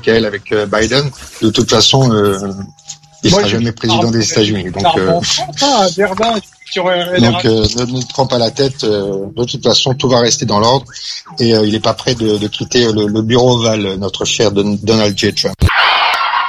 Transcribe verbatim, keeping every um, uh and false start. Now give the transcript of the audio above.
Michael, avec euh, Biden. De toute façon, euh, il Moi, sera je- jamais président des États-Unis. Donc, euh, en France, hein, à Verdun, sur euh, donc euh, ne, ne te prends pas la tête. Euh, de toute façon, tout va rester dans l'ordre. Et euh, il n'est pas prêt de, de quitter le, le bureau ovale, notre cher Don- Donald J. Trump.